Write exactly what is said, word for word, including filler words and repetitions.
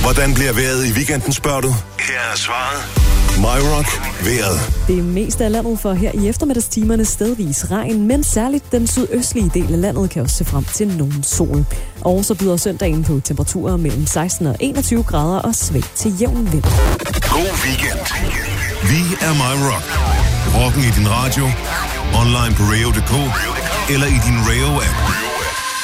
Hvordan bliver vejret i weekenden, spørger du? Her er svaret. MyRock vejret. Det meste af landet får her i eftermiddagstimerne stedvis regn, men særligt den sydøstlige del af landet kan også se frem til nogen sol. Og så byder søndagen på temperaturer mellem seksten og enogtyve grader og svag til jævn vind. God weekend. Vi er MyRock. Rocken i din radio, online på radio punktum d k eller i din Rayo-app.